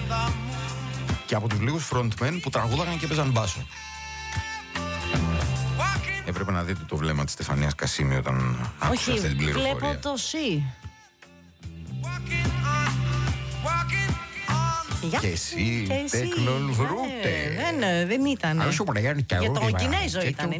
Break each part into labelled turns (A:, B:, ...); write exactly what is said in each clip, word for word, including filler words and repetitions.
A: Και από τους λίγους frontmen που τραγούδαγαν και παίζαν μπάσο. Έπρεπε να δείτε το βλέμμα της Στεφανίας Κασίμη όταν άκουσε αυτή την πληροφορία.
B: Βλέπω το σι.
A: Και εσύ, τεκλολβρούτε.
B: Δεν, δεν ήταν. Για τον Κινέζο ήταν.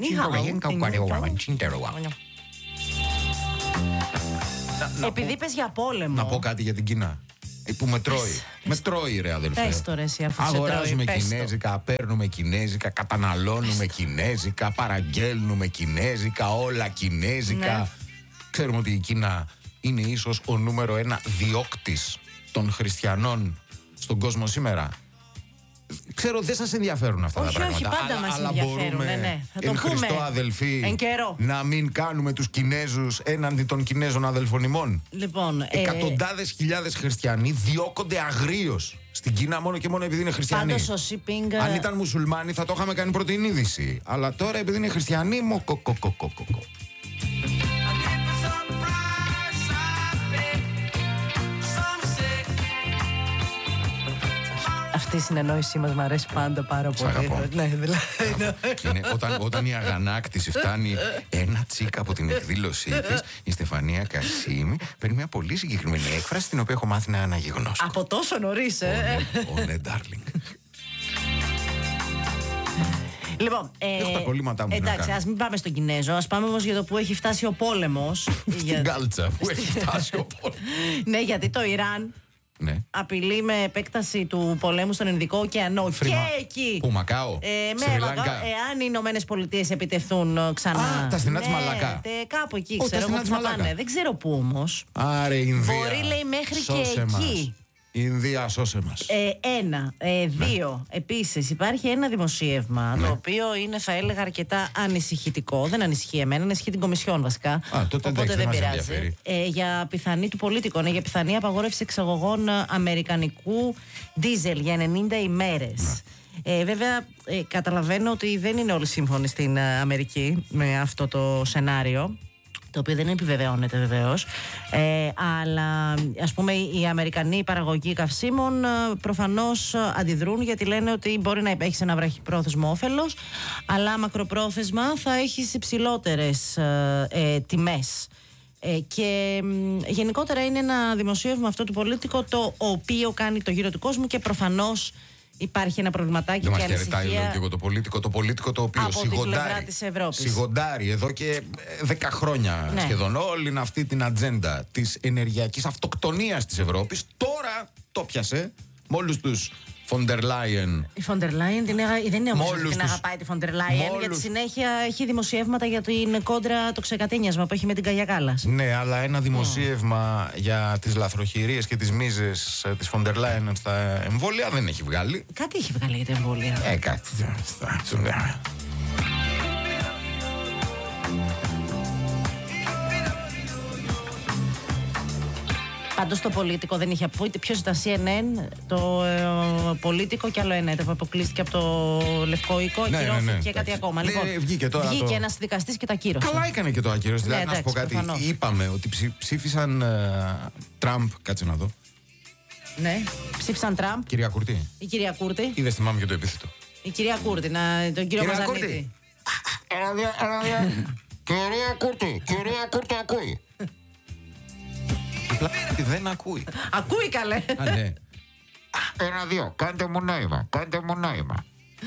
B: Επειδή είπες για πόλεμο.
A: Να πω κάτι για την Κίνα. Που με τρώει. Με τρώει, ρε αδελφέ.
B: Πες το ρε εσύ, αφού σε τρώει.
A: Αγοράζουμε κινέζικα, παίρνουμε κινέζικα, καταναλώνουμε κινέζικα, παραγγέλνουμε κινέζικα, όλα κινέζικα. Ναι. Ξέρουμε ότι η Κίνα είναι ίσως ο νούμερο ένα διώκτης των χριστιανών στον κόσμο σήμερα. Ξέρω, δεν σας ενδιαφέρουν αυτά
B: όχι,
A: τα πράγματα.
B: Όχι, πάντα
A: αλλά,
B: μας
A: αλλά
B: ενδιαφέρουν.
A: μπορούμε,
B: ναι, ναι. Θα το
A: εν
B: πούμε.
A: Χριστώ αδελφοί, να μην κάνουμε τους Κινέζους έναντι των Κινέζων αδελφών ημών.
B: Λοιπόν,
A: εκατοντάδες
B: ε...
A: χιλιάδες χριστιανοί διώκονται αγρίως στην Κίνα μόνο και μόνο επειδή είναι χριστιανοί.
B: Πάντως ο Σιπίνγκ...
A: Αν ήταν μουσουλμάνοι θα το είχαμε κάνει πρώτη είδηση. Αλλά τώρα επειδή είναι χριστιανοί, μο κο, κο, κο, κο, κο.
B: Αυτή η συνεννόησή μας μου αρέσει πάντα πάρα πολύ.
A: Ναι, δηλαδή. Είναι, όταν, όταν η αγανάκτηση φτάνει ένα τσίκ από την εκδήλωσή της, η Στεφανία Κασίμη παίρνει μια πολύ συγκεκριμένη έκφραση την οποία έχω μάθει να αναγιγνώσκω.
B: Από τόσο νωρίς, ε!
A: Ω ναι, darling.
B: Λοιπόν, ε,
A: έχω τα κολλήματά μου.
B: Εντάξει, ας μην πάμε στον Κινέζο, ας πάμε όμως για το που έχει φτάσει ο πόλεμος.
A: Στην για... κάλτσα που έχει φτάσει ο πόλεμος.
B: Ναι, γιατί το Ιράν ναι. απειλεί με επέκταση του πολέμου στον Ινδικό ωκεανό.
A: Φρήμα.
B: Και εκεί.
A: Πού, Μακάο,
B: ε, με Μακάο, εάν οι Ηνωμένες Πολιτείες επιτεθούν ξανά.
A: Α, τα στενά της
B: ναι,
A: Μαλακά.
B: Τε, κάπου εκεί, Ω, ξέρω εγώ που θα πάνε. Δεν ξέρω πού όμως.
A: Άρε, Ινδία.
B: Μπορεί, λέει, μέχρι
A: σώσε
B: και
A: μας.
B: εκεί.
A: Ινδία, σώσε μας.
B: Ε, ένα. Ε, δύο. Ναι. Επίσης, υπάρχει ένα δημοσίευμα ναι. το οποίο είναι, θα έλεγα, αρκετά ανησυχητικό. Δεν ανησυχεί εμένα, ανησυχεί την Κομισιόν βασικά.
A: Α, τότε
B: οπότε δεν
A: πειράζει.
B: Ε, για πιθανή του Πολίτικο, ναι, για πιθανή απαγόρευση εξαγωγών αμερικανικού ντίζελ για ενενήντα ημέρες. Ναι. Ε, βέβαια, ε, καταλαβαίνω ότι δεν είναι όλοι σύμφωνοι στην Αμερική με αυτό το σενάριο, το οποίο δεν επιβεβαιώνεται βεβαίως, ε, αλλά ας πούμε οι Αμερικανοί παραγωγοί καυσίμων προφανώς αντιδρούν, γιατί λένε ότι μπορεί να έχει ένα βραχυπρόθεσμο όφελος, αλλά μακροπρόθεσμα θα έχει υψηλότερες ε, ε, τιμές. Ε, και ε, γενικότερα είναι ένα δημοσίευμα αυτό του Πολίτικο, το οποίο κάνει το γύρο του κόσμου και προφανώς υπάρχει ένα προβληματάκι
A: δεν
B: και
A: ανησυχία. Δεν μας χαιρετάει εδώ και το πολίτικο, το πολίτικο το οποίο σιγοντάρει, σιγοντάρει εδώ και δέκα χρόνια ναι. σχεδόν όλη αυτή την ατζέντα της ενεργειακής αυτοκτονίας της Ευρώπης. Τώρα το πιασε με όλους τους Φοντερ Λάιεν.
B: Η Φοντερ Λάιεν δεν είναι όμως την αγαπάει τη Φοντερ Λάιεν, γιατί συνέχεια έχει δημοσιεύματα για την κόντρα το ξεκατένιασμα που έχει με την Καγιά Κάλλας.
A: Ναι, αλλά ένα δημοσίευμα mm. για τις λαθροχειρίες και τις μίζες της Φοντερ Λάιεν στα εμβόλια δεν έχει βγάλει.
B: Κάτι έχει βγάλει για τα εμβόλια.
A: Ε, κάτι.
B: Πάντως το Πολίτικο δεν είχε πει. Ποιος ήταν, σι εν εν, το ε, Πολίτικο και άλλο ένα. Το αποκλείστηκε από το Λευκό Οίκο,
A: ναι,
B: ακυρώθηκε
A: ναι, ναι,
B: και κάτι
A: ναι,
B: ακόμα.
A: Ναι,
B: λοιπόν,
A: βγήκε τώρα
B: βγήκε
A: το...
B: ένας δικαστής και τα κύρωσε.
A: Καλά έκανε και το ακύρωσε. Δηλαδή,
B: ναι,
A: να σου πω κάτι.
B: Προφανώς.
A: Είπαμε ότι ψη, ψήφισαν uh, Τραμπ. Κάτσε να δω.
B: Ναι, ψήφισαν Τραμπ.
A: Κυρία Κουρτή.
B: Η κυρία Κούρτη.
A: Ή δεν θυμάμαι και το επίθετο.
B: Η κυρία Κούρτη, να, τον κύριο Μαζανίτη.
A: Κυρία Κούρτη, κυρία Κούρτη ακούει. Δεν ακούει.
B: Ακούει καλέ.
A: Α, ναι. Ένα, δύο. Κάντε μου νόημα. Κάντε μου νόημα.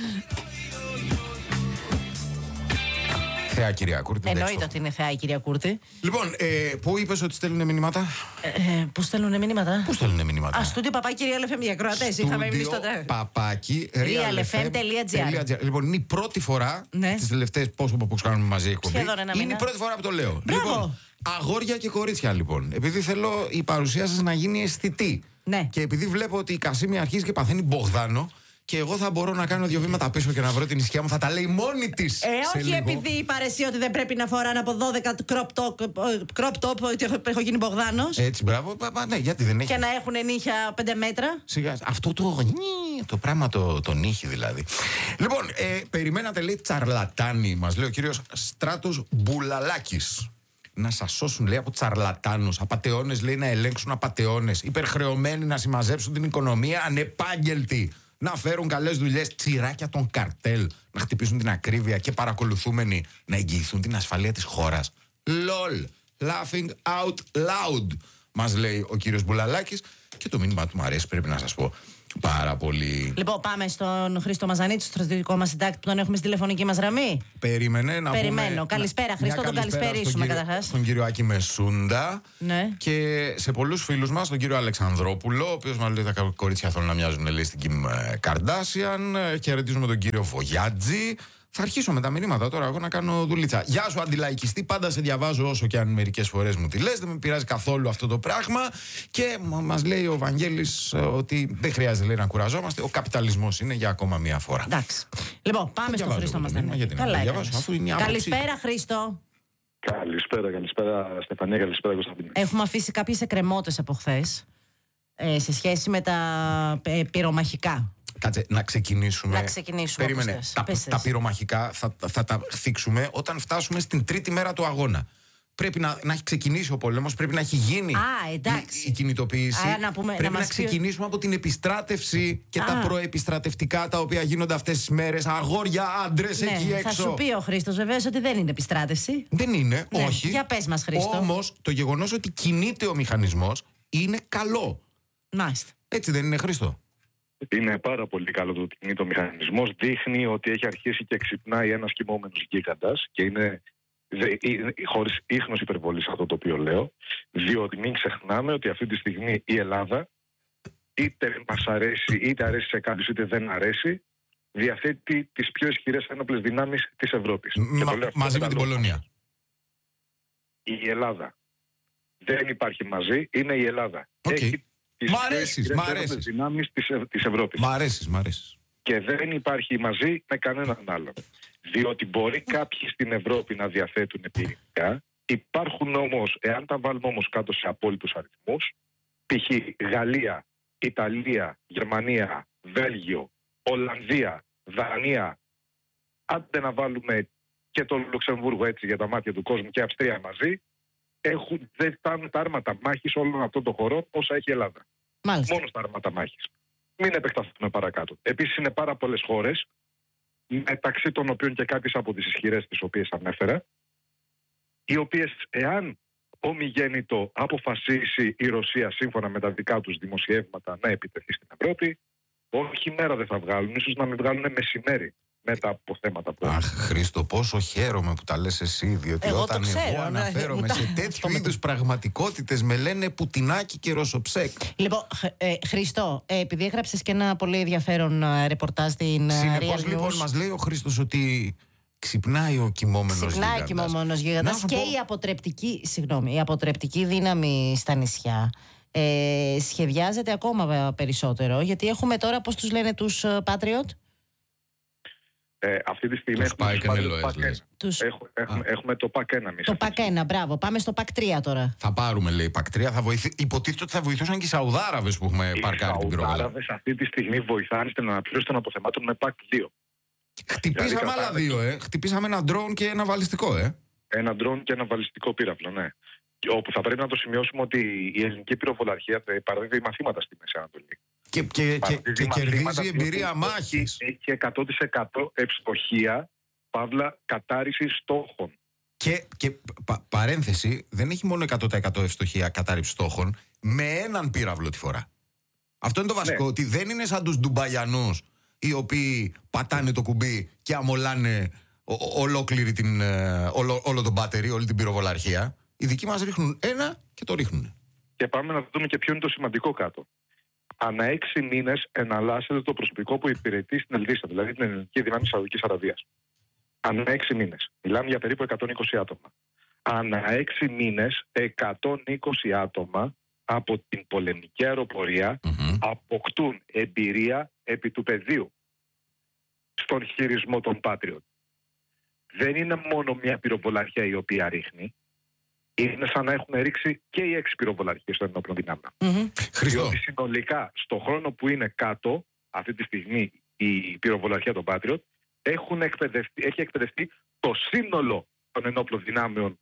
A: Θεά κυρία Κούρτη.
B: Εννοείται ότι είναι θεά η κυρία Κούρτη.
A: Λοιπόν, ε, πού είπες ότι στέλνουν μηνύματα?
B: Ε, πού στέλνουν μηνύματα?
A: Πού στέλνουν μηνύματα?
B: Α, στούντιο παπάκι Real εφ εμ για ακροατές. Είχαμε εμείς στο τρέχο.
A: Παπάκι
B: real εφ εμ τελεία τζι άρ.
A: Λοιπόν, είναι η πρώτη φορά ναι. τις τελευταίες πόσο που κάνουμε μαζί εκπομπή. Είναι η πρώτη φορά που το λέω.
B: Μπράβο.
A: Λοιπόν, αγόρια και κορίτσια λοιπόν. Επειδή θέλω η παρουσία σας να γίνει αισθητή.
B: Ναι.
A: Και επειδή βλέπω ότι η Κασίμη αρχίζει και παθαίνει Μπογδάνο. Και εγώ θα μπορώ να κάνω δύο βήματα πίσω και να βρω την ισχύα μου. Θα τα λέει μόνη της.
B: Ε, όχι λίγο. Επειδή είπα εσύ ότι δεν πρέπει να φοράνε από δώδεκα crop top, crop top ότι έχω, έχω γίνει Μπογδάνος.
A: Έτσι, μπράβο. Ναι, γιατί δεν έχει.
B: Και να έχουν νύχια πέντε μέτρα.
A: Σιγά. Αυτό το, το πράγμα το, το νύχι δηλαδή. Λοιπόν, ε, περιμένατε λέει τσαρλατάνι, μας λέει ο κύριος Στράτος Μπουλαλάκης. να σας σώσουν, λέει, από τσαρλατάνους. Απατεώνες, λέει, να ελέγξουν απατεώνες. Υπερχρεωμένοι να συμμαζέψουν την οικονομία. Ανεπάγγελτοι να φέρουν καλές δουλειές. Τσιράκια των καρτέλ να χτυπήσουν την ακρίβεια. Και παρακολουθούμενοι να εγγυηθούν την ασφαλεία της χώρας. Λολ. Laughing out loud, μας λέει ο κύριος Μπουλαλάκης. Και το μήνυμα του μου αρέσει, πρέπει να σας πω. Πάρα πολύ.
B: Λοιπόν, πάμε στον Χρήστο Μαζανίτη, στο στρατιωτικό μας συντάκτη που τον έχουμε στη τηλεφωνική μας γραμμή.
A: Περίμενε να
B: Περιμένω.
A: πούμε.
B: Καλησπέρα, Χρήστο, τον καλησπερίσουμε καταρχάς.
A: Στον κύριο Άκη Μεσούντα.
B: Ναι.
A: Και σε πολλούς φίλους μας, τον κύριο Αλεξανδρόπουλο, ο οποίος μας λέει τα κορίτσια θέλουν να μοιάζουν, λέει, στην Κιμ Καρντάσιαν. Χαιρετίζουμε τον κύριο Βογιάτζη. Θα αρχίσω με τα μηνύματα τώρα εγώ να κάνω δουλίτσα. Γεια σου, αντιλαϊκιστή. Πάντα σε διαβάζω όσο και αν μερικές φορές μου τη λες. Δεν με πειράζει καθόλου αυτό το πράγμα. Και μας λέει ο Βαγγέλης ότι δεν χρειάζεται, λέει, να κουραζόμαστε. Ο καπιταλισμός είναι για ακόμα μία φορά.
B: Εντάξει. Λοιπόν, πάμε στον Χρήστο μας. Καλησπέρα, Χρήστο.
C: Καλησπέρα, καλησπέρα Στεφανία, καλησπέρα Κωνσταντίνε.
B: Έχουμε αφήσει κάποιες εκκρεμότητες από χθες ε, σε σχέση με τα ε, πυρομαχικά.
A: Κάτσε, να ξεκινήσουμε.
B: Να ξεκινήσουμε.
A: Περίμενε. Τα, τα πυρομαχικά θα, θα τα θίξουμε όταν φτάσουμε στην τρίτη μέρα του αγώνα. Πρέπει να, να έχει ξεκινήσει ο πόλεμος, πρέπει να έχει γίνει
B: Α, εντάξει.
A: η, η κινητοποίηση.
B: Άρα, να πούμε,
A: πρέπει
B: να,
A: να ξεκινήσουμε πει... από την επιστράτευση και Α. τα προεπιστρατευτικά τα οποία γίνονται αυτές τις μέρες. Αγόρια, άντρες, ναι, εκεί έξω.
B: Θα σου πει ο Χρήστος βεβαίως ότι δεν είναι επιστράτευση.
A: Δεν είναι,
B: ναι.
A: όχι.
B: Για πες μας, Χρήστο.
A: Όμως το γεγονός ότι κινείται ο μηχανισμός είναι καλό.
B: Μάλιστα.
A: Έτσι δεν είναι, Χρήστο?
C: Είναι πάρα πολύ καλό το ότι κινείται ο μηχανισμός. Δείχνει ότι έχει αρχίσει και ξυπνάει ένας κοιμόμενος γίγαντας και είναι χωρίς ίχνος υπερβολής αυτό το οποίο λέω, διότι μην ξεχνάμε ότι αυτή τη στιγμή η Ελλάδα, είτε μας αρέσει, είτε αρέσει σε κάποιους, είτε δεν αρέσει, διαθέτει τις πιο ισχυρές ένοπλες δυνάμεις της Ευρώπης.
A: Μα, μαζί με την Πολωνία.
C: Η Ελλάδα δεν υπάρχει μαζί, είναι η Ελλάδα.
A: Okay.
C: Έχει τις
A: μ'
C: πιο
A: αρέσεις,
C: ισχυρές
A: μ' αρέσεις.
C: δυνάμεις της, της Ευρώπης.
A: Μ' αρέσεις, μ' αρέσεις.
C: Και δεν υπάρχει μαζί με κανέναν άλλον. Διότι μπορεί κάποιοι στην Ευρώπη να διαθέτουν πυρηνικά. Υπάρχουν όμως, εάν τα βάλουμε όμως κάτω σε απόλυτους αριθμούς, π.χ. Γαλλία, Ιταλία, Γερμανία, Βέλγιο, Ολλανδία, Δανία, άντε να βάλουμε και το Λουξεμβούργο έτσι για τα μάτια του κόσμου και Αυστρία μαζί, έχουν, δεν φτάνουν τα άρματα μάχης όλων αυτών των χωρών όσα έχει η Ελλάδα.
B: Μάλιστα.
C: Μόνο στα άρματα μάχης. Μην επεκταθούμε παρακάτω. Επίσης είναι πάρα πολλές χώρες, μεταξύ των οποίων και κάποιες από τις ισχυρές τις οποίες ανέφερα, οι οποίες, εάν ομιγέννητο αποφασίσει η Ρωσία σύμφωνα με τα δικά τους δημοσιεύματα να επιτεθεί στην Ευρώπη, όχι μέρα δεν θα βγάλουν, ίσως να μην βγάλουν μεσημέρι με τα αποθέματα που...
A: Αχ, Χρήστο, πόσο χαίρομαι που τα λες εσύ, διότι
B: εγώ
A: όταν
B: ξέρω,
A: εγώ
B: ναι,
A: αναφέρομαι
B: ναι,
A: σε τέτοιου είδους πραγματικότητες με λένε Πουτινάκι και Ρωσοψέκ.
B: Λοιπόν, ε, Χρήστο, ε, επειδή έγραψες και ένα πολύ ενδιαφέρον ε, ρεπορτάζ στην
A: Συνεπώς,
B: Real
A: λοιπόν,
B: News.
A: μας λέει ο Χρήστος ότι ξυπνάει ο κοιμόμενος γίγαντας.
B: Ξυπνάει ο κοιμόμενος γίγαντας και πω... η, αποτρεπτική, συγγνώμη, η αποτρεπτική δύναμη στα νησιά ε, σχεδιάζεται ακόμα περισσότερο, γιατί έχουμε τώρα, πώς τους λένε, τους uh, Patriot.
C: Ε, αυτή τη στιγμή
A: τους
C: έχουμε,
A: τους...
C: έχουμε, έχουμε, έχουμε το πακ ένα.
B: Το πακ ένα, μπράβο. Πάμε στο πακ τρία τώρα.
A: Θα πάρουμε, λέει, πακ τρία. Θα βοηθη... Υποτίθεται ότι θα βοηθούσαν και οι Σαουδάραβες που έχουμε παρκάρει την πυροβολία. Οι
C: Σαουδάραβες αυτή τη στιγμή βοηθάνε στην αναπλήρωση των αποθεμάτων με πακ δύο.
A: Χτυπήσαμε δηλαδή, άλλα κατάμε... δύο, ε. Χτυπήσαμε ένα ντρόουν και ένα βαλιστικό, ε.
C: Ένα ντρόουν και ένα βαλιστικό πύραυλο, ναι. Όπου θα πρέπει να το σημειώσουμε ότι η ελληνική πυροβολαρχία παραδίδει μαθήματα στη Μέση Ανατολή.
A: Και, και, και, και κερδίζει εμπειρία μάχης.
C: Έχει εκατό τοις εκατό ευστοχία, παύλα κατάρριση στόχων.
A: Και, και πα, παρένθεση, δεν έχει μόνο εκατό τοις εκατό ευστοχία κατάρριψη στόχων, με έναν πύραυλο τη φορά. Αυτό είναι το βασικό, ναι. Ότι δεν είναι σαν τους Ντουμπαϊανούς, οι οποίοι πατάνε το κουμπί και αμολάνε ο, ο, ολόκληρη την, όλο, όλο το μπάτερι, όλη την πυροβολαρχία. Οι δικοί μας ρίχνουν ένα και το ρίχνουν.
C: Και πάμε να δούμε και ποιο είναι το σημαντικό κάτω. Ανά έξι μήνες εναλλάσσεται το προσωπικό που υπηρετεί στην Ελδίσα, δηλαδή την ελληνική δύναμη της Σαουδικής Αραβίας. Ανά έξι μήνες. Μιλάμε για περίπου εκατόν είκοσι άτομα. Ανά έξι μήνες εκατόν είκοσι άτομα από την πολεμική αεροπορία mm-hmm. αποκτούν εμπειρία επί του πεδίου στον χειρισμό των Patriot. Δεν είναι μόνο μια πυροβολαρχία η οποία ρίχνει. Είναι σαν να έχουν ρίξει και οι έξι πυροβολαρχίες των ενόπλων δυνάμεων.
B: Mm-hmm.
C: Διότι συνολικά, στο χρόνο που είναι κάτω, αυτή τη στιγμή η πυροβολαρχία των Patriot, έχουν εκπαιδευτεί, έχει εκπαιδευτεί το σύνολο των ενόπλων δυνάμεων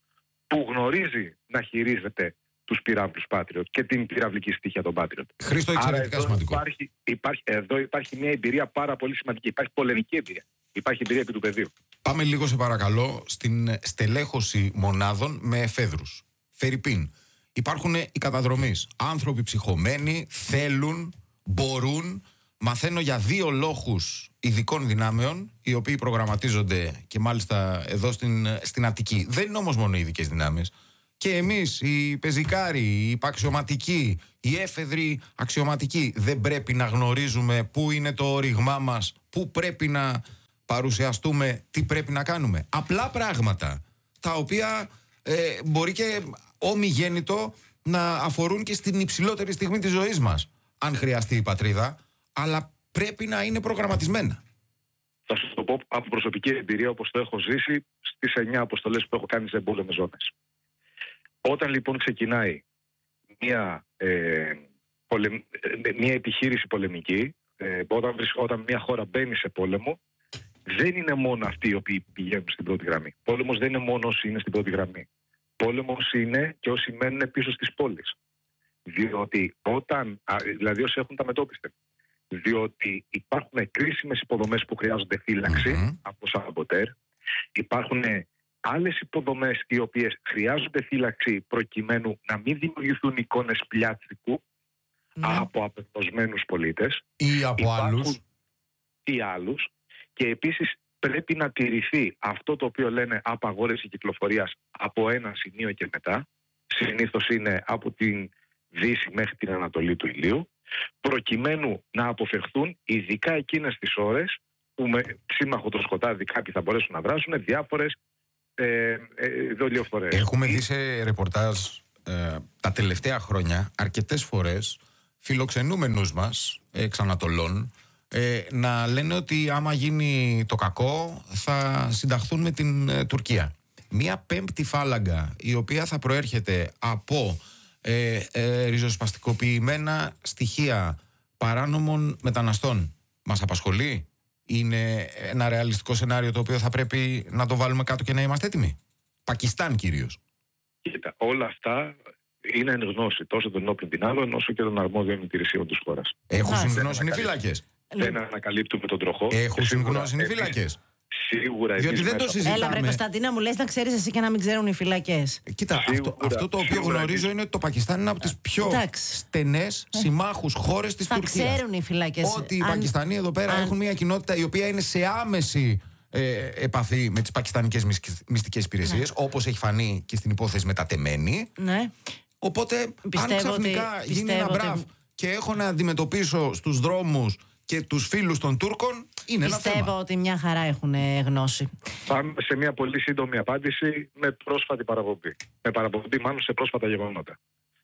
C: που γνωρίζει να χειρίζεται τους πυράβλους Patriot και την πυραυλική στοιχεία των Patriot.
A: Χρήστο, εξαιρετικά
C: εδώ
A: σημαντικό.
C: Υπάρχει, υπάρχει, εδώ υπάρχει μια εμπειρία πάρα πολύ σημαντική. Υπάρχει πολεμική εμπειρία. Υπάρχει εμπειρία επί του πεδίου.
A: Πάμε λίγο, σε παρακαλώ, στην στελέχωση μονάδων με εφέδρους. Φερρυπίν. Υπάρχουν οι καταδρομείς. Άνθρωποι ψυχωμένοι, θέλουν, μπορούν. Μαθαίνω για δύο λόγους ειδικών δυνάμεων, οι οποίοι προγραμματίζονται και μάλιστα εδώ στην, στην Αττική. Δεν είναι όμως μόνο οι ειδικές δυνάμεις. Και εμείς, οι πεζικάροι, οι υπαξιωματικοί, οι έφεδροι αξιωματικοί, δεν πρέπει να γνωρίζουμε πού είναι το όριγμά μας, πού πρέπει να παρουσιαστούμε, τι πρέπει να κάνουμε. Απλά πράγματα, τα οποία ε, μπορεί και ομιγέννητο να αφορούν και στην υψηλότερη στιγμή της ζωής μας, αν χρειαστεί η πατρίδα, αλλά πρέπει να είναι προγραμματισμένα.
C: Θα σας το πω από προσωπική εμπειρία, όπως το έχω ζήσει στις εννιά αποστολές που έχω κάνει σε εμπόλεμες ζώνες. Όταν λοιπόν ξεκινάει μια, ε, πολεμ, ε, μια επιχείρηση πολεμική, ε, όταν, όταν μια χώρα μπαίνει σε πόλεμο, δεν είναι μόνο αυτοί οι οποίοι πηγαίνουν στην πρώτη γραμμή. Πόλεμος δεν είναι μόνο όσοι είναι στην πρώτη γραμμή. Πόλεμος είναι και όσοι μένουν πίσω στις πόλεις. Διότι όταν, δηλαδή όσοι έχουν τα μετώπιστε, διότι υπάρχουν κρίσιμες υποδομές που χρειάζονται φύλαξη mm-hmm. από σαμποτέρ, υπάρχουν άλλες υποδομές οι οποίες χρειάζονται φύλαξη προκειμένου να μην δημιουργηθούν εικόνες πλιάτσικου mm. από απεγνωσμένους πολίτες
A: ή από Υπάρχουν... άλλους
C: ή άλλους και επίσης πρέπει να τηρηθεί αυτό το οποίο λένε απαγόρευση κυκλοφορίας από ένα σημείο και μετά, συνήθως είναι από την Δύση μέχρι την Ανατολή του ηλίου, προκειμένου να αποφευχθούν ειδικά εκείνες τις ώρες που με σύμμαχο το σκοτάδι κάποιοι θα μπορέσουν να δράσουν διάφορες Ε, ε, δολιοφορές.
A: Έχουμε δει σε ρεπορτάζ ε, τα τελευταία χρόνια αρκετές φορές φιλοξενούμενους μας εξ Ανατολών ε, να λένε ότι άμα γίνει το κακό θα συνταχθούν με την ε, Τουρκία. Μία πέμπτη φάλαγγα η οποία θα προέρχεται από ε, ε, ριζοσπαστικοποιημένα στοιχεία παράνομων μεταναστών μας απασχολεί? Είναι ένα ρεαλιστικό σενάριο το οποίο θα πρέπει να το βάλουμε κάτω και να είμαστε έτοιμοι? Πακιστάν κυρίως.
C: Κοίτα, όλα αυτά είναι εν γνώση τόσο των όπλων δυνάμεων όσο και των αρμόδιων υπηρεσιών της χώρας.
A: Έχουν συγγνώσει οι φύλακες?
C: Δεν ανακαλύπτουμε τον τροχό.
A: Έχουν συγγνώσει οι φύλακες?
C: Σίγουρα.
A: Διότι δεν το συζητάμε.
B: Έλα, βρε Κωνσταντίνα, μου λες να ξέρεις εσύ και να μην ξέρουν οι φυλακές.
A: Κοίτα, αυτό, αυτό το οποίο γνωρίζω είναι ότι το Πακιστάν είναι από τις πιο
B: Εντάξει.
A: στενές συμμάχους χώρες της
B: θα
A: Τουρκίας.
B: Θα ξέρουν οι φυλακές.
A: Ότι οι αν... Πακιστανοί εδώ πέρα αν... έχουν μια κοινότητα η οποία είναι σε άμεση ε, επαφή με τις πακιστανικές μυστικές υπηρεσίες, ναι. όπως έχει φανεί και στην υπόθεση με τα τεμένη.
B: Ναι.
A: Οπότε, πιστεύω αν ξαφνικά ότι, γίνει ένα μπραφ ότι... και έχω να αντιμετωπίσω στους δρόμους και τους φίλους των Τούρκων, είναι ένα θέμα.
B: Πιστεύω ότι μια χαρά έχουν γνώση.
C: Πάμε σε μια πολύ σύντομη απάντηση με πρόσφατη παραπομπή. Με παραπομπή μάλλον σε πρόσφατα γεγονότα.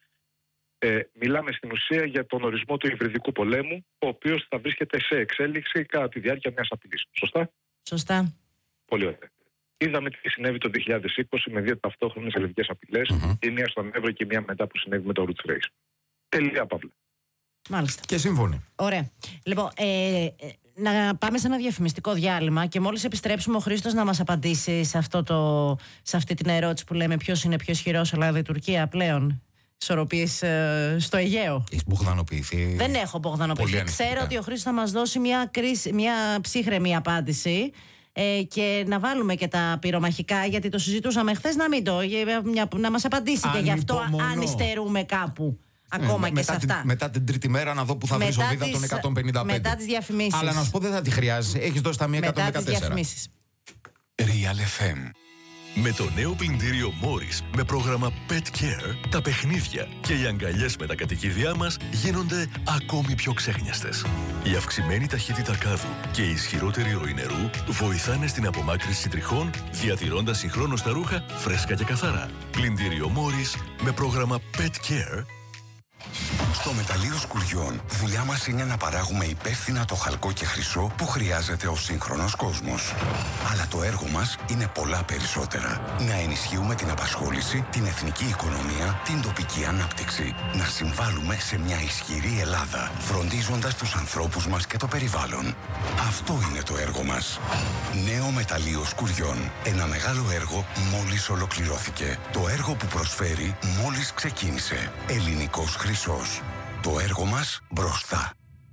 C: Ε, μιλάμε στην ουσία για τον ορισμό του υβριδικού πολέμου, ο οποίος θα βρίσκεται σε εξέλιξη κατά τη διάρκεια μιας απειλής. Σωστά?
B: Σωστά.
C: Πολύ ωραία. Είδαμε τι συνέβη το δύο χιλιάδες είκοσι με δύο ταυτόχρονες ελληνικές απειλές, mm-hmm. η μία στον Εύρο και η μία μετά που συνέβη με το Roots Race. Τελεία, παύλα.
B: Μάλιστα.
A: Και σύμφωνοι.
B: Ωραία. Λοιπόν, ε, να πάμε σε ένα διαφημιστικό διάλειμμα και μόλις επιστρέψουμε ο Χρήστος να μας απαντήσει σε, αυτό το, σε αυτή την ερώτηση που λέμε ποιος είναι πιο ισχυρός, Ελλάδα ή Τουρκία πλέον. Ισορροπίες ε, στο Αιγαίο.
A: Έχεις μπογδανοποιηθεί? Δεν
B: έχω μπογδανοποιηθεί. Ξέρω ότι ο Χρήστος θα μας δώσει μια, κρίση, μια ψύχρεμη απάντηση ε, και να βάλουμε και τα πυρομαχικά, γιατί το συζητούσαμε χθες, να μην το, για, να μας απαντήσει και γι' αυτό αν υστερούμε κάπου. Ακόμα ε, και σε αυτά.
A: Την, μετά την τρίτη μέρα να δω που θα βρει οβίδα των εκατόν πενήντα πέντε.
B: Μετά τις διαφημίσεις.
A: Αλλά να σου πω δεν θα τη χρειάζεσαι. Έχεις δώσει τα μία εκατόν δεκατέσσερα.
B: Μετά τις διαφημίσεις.
D: Real εφ εμ. Με το νέο πλυντήριο Morris με πρόγραμμα Pet Care, τα παιχνίδια και οι αγκαλιές με τα κατοικίδια μας γίνονται ακόμη πιο ξέχνιαστες. Η αυξημένη ταχύτητα κάδου και η ισχυρότερη ροή νερού βοηθάνε στην απομάκρυνση τριχών, διατηρώντας συγχρόνως τα ρούχα φρέσκα και καθαρά. Πλυντήριο Morris με πρόγραμμα Pet Care.
E: Στο μεταλλείο Σκουριών, δουλειά μας είναι να παράγουμε υπεύθυνα το χαλκό και χρυσό που χρειάζεται ο σύγχρονος κόσμος. Αλλά το έργο μας είναι πολλά περισσότερα. Να ενισχύουμε την απασχόληση, την εθνική οικονομία, την τοπική ανάπτυξη. Να συμβάλλουμε σε μια ισχυρή Ελλάδα, φροντίζοντας τους ανθρώπους μας και το περιβάλλον. Αυτό είναι το έργο μας. Νέο μεταλλείο Σκουριών. Ένα μεγάλο έργο μόλις ολοκληρώθηκε. Το έργο που προσφέρει μόλις ξεκίνησε. Ελληνικός χρυσός. Το έργο μας μπροστά.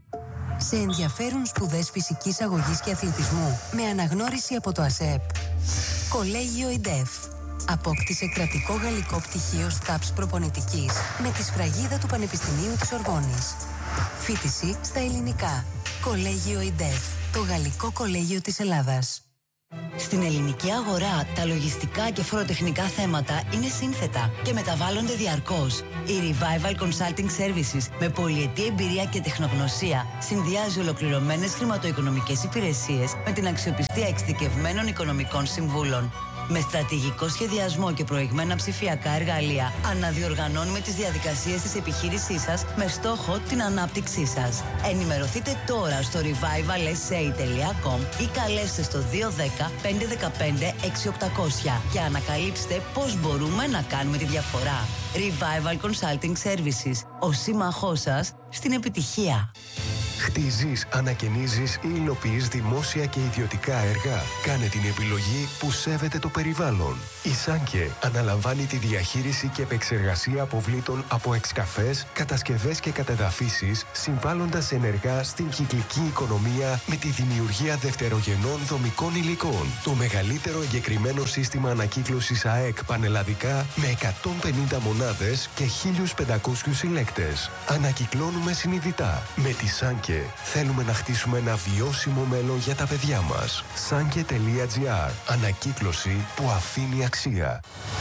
F: Σε ενδιαφέρουν σπουδές φυσικής αγωγής και αθλητισμού με αναγνώριση από το ΑΣΕΠ. Κολέγιο ΙΝΤΕΦ. Απόκτησε κρατικό γαλλικό πτυχίο ΣΤΑΠΣ προπονητικής με τη σφραγίδα του Πανεπιστημίου της Ορβόνης. Φοιτηση στα ελληνικά. Κολέγιο ΙΝΤΕΦ. Το γαλλικό κολέγιο της Ελλάδας.
G: Στην ελληνική αγορά, τα λογιστικά και φοροτεχνικά θέματα είναι σύνθετα και μεταβάλλονται διαρκώς. Η Revival Consulting Services, με πολυετή εμπειρία και τεχνογνωσία, συνδυάζει ολοκληρωμένες χρηματοοικονομικές υπηρεσίες με την αξιοπιστία εξειδικευμένων οικονομικών συμβούλων. Με στρατηγικό σχεδιασμό και προηγμένα ψηφιακά εργαλεία, αναδιοργανώνουμε τις διαδικασίες της επιχείρησής σας με στόχο την ανάπτυξή σας. Ενημερωθείτε τώρα στο revival s a τελεία com ή καλέστε στο δύο ένα μηδέν πέντε ένα πέντε έξι οκτώ μηδέν μηδέν και ανακαλύψτε πώς μπορούμε να κάνουμε τη διαφορά. Revival Consulting Services, ο σύμμαχός σας στην επιτυχία.
H: Χτίζεις, ανακαινίζεις ή υλοποιείς δημόσια και ιδιωτικά έργα. Κάνε την επιλογή που σέβεται το περιβάλλον. Η Σάνκε αναλαμβάνει τη διαχείριση και επεξεργασία αποβλήτων από εξκαφές, κατασκευές και κατεδαφίσεις, συμβάλλοντας ενεργά στην κυκλική οικονομία με τη δημιουργία δευτερογενών δομικών υλικών. Το μεγαλύτερο εγκεκριμένο σύστημα ανακύκλωσης ΑΕΚ πανελλαδικά με εκατόν πενήντα μονάδες και χίλιους πεντακόσιους συλλέκτες. Ανακυκλώνουμε συνειδητά. Με τη Σάνκε θέλουμε να χτίσουμε ένα βιώσιμο μέλλον για τα παιδιά μας. Σάνκε τελεία τζι άρ. Ανακύκλωση που αφήνει αξία.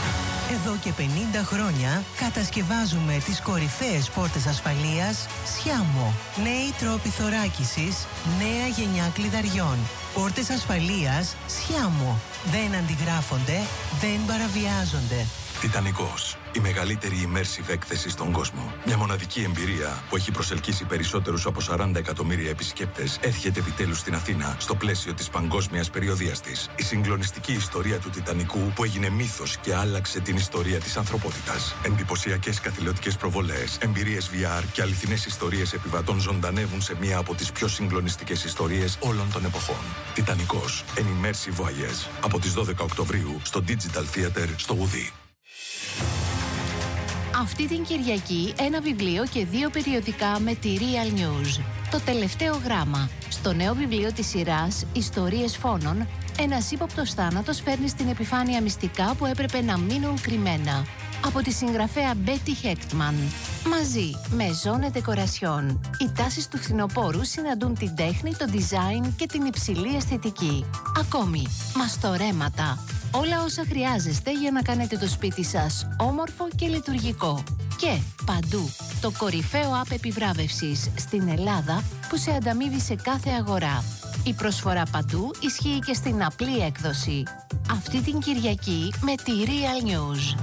I: Εδώ και πενήντα χρόνια κατασκευάζουμε τις κορυφαίες πόρτες ασφαλείας Σιάμο. Νέοι τρόποι θωράκισης, νέα γενιά κλειδαριών. Πόρτες ασφαλείας Σιάμο. Δεν αντιγράφονται, δεν παραβιάζονται.
D: Τιτανικός. Η μεγαλύτερη immersive έκθεση στον κόσμο. Μια μοναδική εμπειρία που έχει προσελκύσει περισσότερους από σαράντα εκατομμύρια επισκέπτες έρχεται επιτέλους στην Αθήνα στο πλαίσιο της παγκόσμιας περιοδείας της. Η συγκλονιστική ιστορία του Τιτανικού που έγινε μύθος και άλλαξε την ιστορία της ανθρωπότητας. Εντυπωσιακές καθηλωτικές προβολές, εμπειρίες βι αρ και αληθινές ιστορίες επιβατών ζωντανεύουν σε μία από τις πιο συγκλονιστικές ιστορίες όλων των εποχών. Τιτανικός. An immersive voyage. Από τις δώδεκα Οκτωβρίου στο Digital Theater στο Ουδί.
J: Αυτή την Κυριακή ένα βιβλίο και δύο περιοδικά με τη Real News. Το τελευταίο γράμμα. Στο νέο βιβλίο της σειράς «Ιστορίες φόνων», ένας ύποπτος θάνατος φέρνει στην επιφάνεια μυστικά που έπρεπε να μείνουν κρυμμένα. Από τη συγγραφέα Betty Hechtman. Μαζί με Zone Decoration. Οι τάσεις του φθινοπόρου συναντούν την τέχνη, το design και την υψηλή αισθητική. Ακόμη, μαστορέματα. Όλα όσα χρειάζεστε για να κάνετε το σπίτι σας όμορφο και λειτουργικό. Και παντού, το κορυφαίο app επιβράβευσης στην Ελλάδα που σε ανταμείβει σε κάθε αγορά. Η προσφορά παντού ισχύει και στην απλή έκδοση. Αυτή την Κυριακή με τη Real News.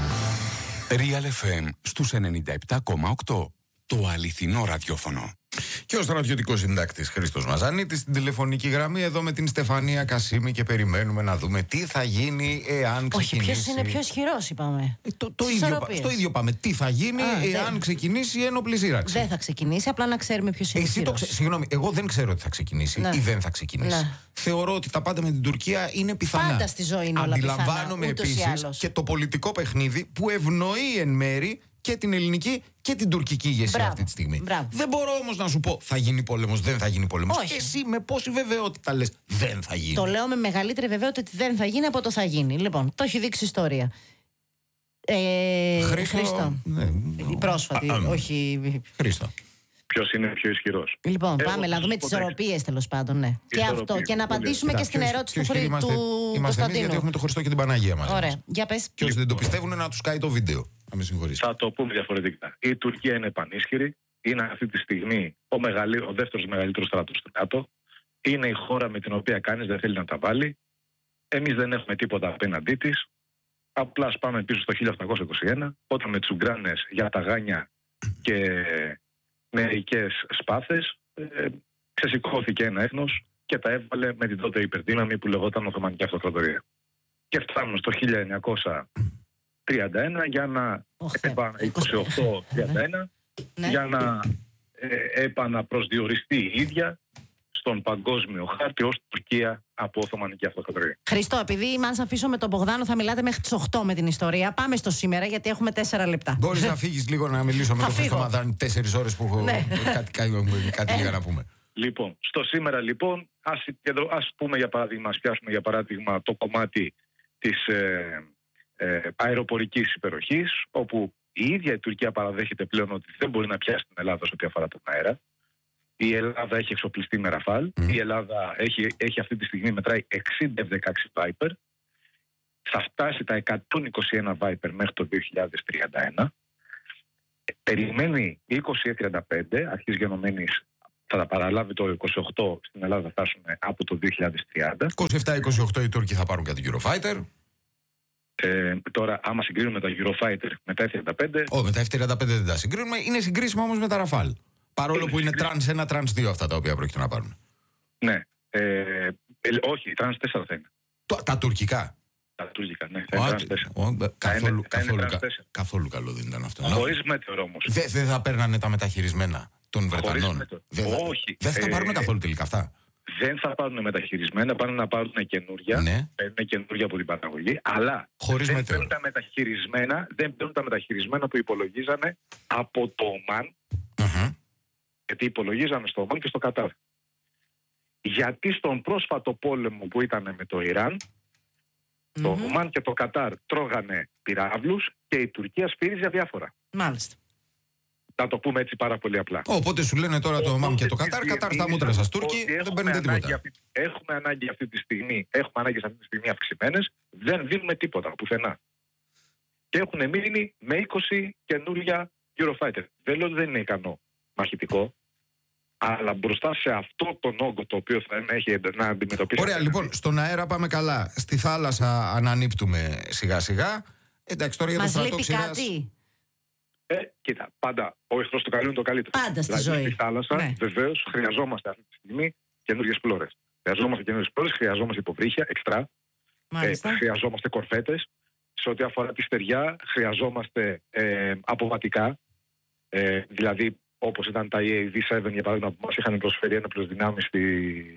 E: Real εφ εμ στους ενενήντα επτά κόμμα οκτώ. Το αληθινό ραδιόφωνο.
A: Και ο στρατιωτικός συντάκτης Χρήστος Μαζανίτης στην τηλεφωνική γραμμή εδώ με την Στεφανία Κασίμη και περιμένουμε να δούμε τι θα γίνει εάν ξεκινήσει.
B: Όχι, ποιος είναι πιο ισχυρός, είπαμε.
A: Ε, το, το ίδιο, στο ίδιο πάμε. Τι θα γίνει Α, εάν δεν... ξεκινήσει η ένοπλη σύραξη.
B: Δεν θα ξεκινήσει, απλά να ξέρουμε ποιος είναι
A: Εσύ
B: ισχυρός.
A: Το ξε... Συγγνώμη, εγώ δεν ξέρω ότι θα ξεκινήσει
B: ναι.
A: ή δεν θα ξεκινήσει.
B: Ναι.
A: Θεωρώ ότι τα πάντα με την Τουρκία είναι πιθανά.
B: Πάντα στη ζωή είναι όλα πιθανά.
A: Αντιλαμβάνομαι επίσης και το πολιτικό παιχνίδι που ευνοεί εν μέρη και την ελληνική και την τουρκική ηγεσία Μπράβο. αυτή τη στιγμή.
B: Μπράβο.
A: Δεν μπορώ όμως να σου πω θα γίνει πόλεμος, δεν θα γίνει πόλεμος.
B: Όχι.
A: Εσύ με πόση βεβαιότητα λες δεν θα γίνει.
B: Το λέω με μεγαλύτερη βεβαιότητα ότι δεν θα γίνει από το θα γίνει. Λοιπόν, το έχει δείξει η ιστορία. Ε,
A: Χρήστο.
B: Χρήστο.
A: Ναι.
B: Η πρόσφατη, α, α,
A: όχι. Χρήστο.
C: Ποιος είναι πιο ισχυρός.
B: Λοιπόν, Εγώ πάμε να δούμε τις ισορροπίες τέλος πάντων. Ναι. Και αυτό. Και να απαντήσουμε και στην ερώτηση του Κωνσταντίνου.
A: Είμαστε εμείς γιατί έχουμε το Χριστό και την Παναγία μας.
B: Ωραία. Για πες.
A: Και όσοι δεν το πιστεύουν να τους κάει το βίντεο. Να με συγχωρείς.
C: Θα το πούμε διαφορετικά. Η Τουρκία είναι πανίσχυρη. Είναι αυτή τη στιγμή ο, μεγαλύ, ο δεύτερος μεγαλύτερος στρατός του ΝΑΤΟ. Είναι η χώρα με την οποία κανείς δεν θέλει να τα βάλει. Εμείς δεν έχουμε τίποτα απέναντί της. Απλά πάμε πίσω στο χίλια οκτακόσια είκοσι ένα, όταν με τους Ουγκράνες για τα Γάνια και μερικές σπάθες, ε, ξεσηκώθηκε ένα έθνος και τα έβαλε με την τότε υπερδύναμη που λεγόταν Οθωμανική Αυτοκρατορία. Και φτάνουμε στο χίλια εννιακόσια τριάντα ένα για να είκοσι οκτώ τριάντα ένα
B: Ναι.
C: για να ε, επαναπροσδιοριστεί η ίδια στον παγκόσμιο χάρτη ως Τουρκία από Οθωμανική Αυτοκρατορία.
B: Χριστό, επειδή μας αφήσω με τον Μπογδάνο, θα μιλάτε μέχρι τις οκτώ με την ιστορία. Πάμε στο σήμερα, γιατί έχουμε τέσσερα λεπτά.
A: Μπορείς να φύγεις λίγο να μιλήσω με
B: Θα
A: τον Χριστό
B: φύγω.
A: Μαδάνη τέσσερις ώρες που έχω
B: Ναι.
A: κάτι, κάτι, κάτι λίγα να πούμε.
C: Λοιπόν, στο σήμερα λοιπόν, ας, ας πούμε για παράδειγμα, ας πιάσουμε για παράδειγμα το κομμάτι της ε, ε, αεροπορικής υπεροχής, όπου η ίδια η Τουρκία παραδέχεται πλέον ότι δεν μπορεί να πιάσει την Ελλάδα σε ό,τι αφορά τον αέρα. Η Ελλάδα έχει εξοπλιστεί με Ραφάλ. Mm. Η Ελλάδα έχει, έχει αυτή τη στιγμή μετράει εξήντα εφ δεκαέξι Viper. Θα φτάσει τα εκατόν είκοσι ένα Viper μέχρι το δύο χιλιάδες τριάντα ένα. Περιμένει είκοσι εφ τριάντα πέντε, αρχής γενομένης, θα τα παραλάβει το είκοσι οκτώ, στην Ελλάδα θα φτάσουμε από το δύο χιλιάδες τριάντα.
A: είκοσι επτά είκοσι οκτώ οι Τούρκοι θα πάρουν κάτι Eurofighter.
C: Ε, τώρα, άμα συγκρίνουμε τα Eurofighter με τα εφ τριάντα πέντε...
A: Όχι, με τα εφ τριάντα πέντε δεν τα συγκρίνουμε. Είναι συγκρίσιμα όμως με τα Rafale. Παρόλο που είναι τρανς ένα, τρανς δύο αυτά τα οποία πρόκειται να πάρουν.
C: Ναι. Ε, ε, όχι, τρανς τέσσερα θα είναι.
A: Το, τα τουρκικά.
C: Τα τουρκικά, ναι. Θα είναι τρανς τέσσερα.
A: Καθόλου,
C: θα είναι,
A: καθόλου,
C: θα είναι
A: κα, καθόλου καλό δεν ήταν αυτό.
C: Χωρίς μέτεωρο όμως.
A: Δεν δε θα παίρνανε τα μεταχειρισμένα των Βρετανών.
C: Δεν θα, όχι.
A: Δεν θα τα πάρουν
C: ε,
A: καθόλου τελικά αυτά.
C: Δεν θα πάρουν μεταχειρισμένα, πάνε να πάρουν καινούρια.
A: Ναι.
C: Παίρνουν καινούρια από την παραγωγή. Αλλά
A: χωρίς
C: δεν
A: μετεωρο.
C: παίρνουν τα μεταχειρισμένα, δεν παίρνουν τα μεταχειρισμένα που υπολογίζανε από το Ομάν.
A: Uh-huh.
C: Γιατί υπολογίζανε στο Ομάν και στο Κατάρ. Γιατί στον πρόσφατο πόλεμο που ήταν με το Ιράν, mm-hmm. το Ομάν και το Κατάρ τρώγανε πυράβλους και η Τουρκία σφύριζε αδιάφορα.
B: Μάλιστα.
C: Να το πούμε έτσι πάρα πολύ απλά.
A: Οπότε σου λένε τώρα το Ομάν και το Κατάρ, Κατάρ στα μούτρα σας Τούρκοι, δεν παίρνετε τίποτα.
C: Αυτή, έχουμε ανάγκη αυτή τη στιγμή, έχουμε ανάγκη αυτή τη στιγμή αυξημένες, δεν δίνουμε τίποτα πουθενά. Και έχουν μείνει με είκοσι καινούρια Eurofighter. Δεν λέω ότι δεν είναι ικανό μαχητικό, αλλά μπροστά σε αυτό τον όγκο το οποίο θα έχει να αντιμετωπίσει.
A: Ωραία, λοιπόν, στον αέρα πάμε καλά. Στη θάλασσα ανανύπτουμε σιγά σιγά. Εντάξει, τώρα για το στρατό ξηράς...
B: κάτι.
C: Ε, κοίτα, πάντα ο εχθρός του καλού είναι το καλύτερο.
B: Πάντα στη
C: δηλαδή,
B: ζωή.
C: Στη θάλασσα,
B: ναι.
C: βεβαίως, χρειαζόμαστε αυτή τη στιγμή καινούργιες πλώρες. Χρειαζόμαστε καινούργιες πλώρες, χρειαζόμαστε υποβρύχια, εξτρά. Ε, χρειαζόμαστε κορφέτες. Σε ό,τι αφορά τη στεριά, χρειαζόμαστε ε, αποβατικά. Ε, δηλαδή, όπως ήταν τα ι έι βι επτά, για παράδειγμα, που μας είχαν προσφέρει ένοπλες δυνάμεις στη...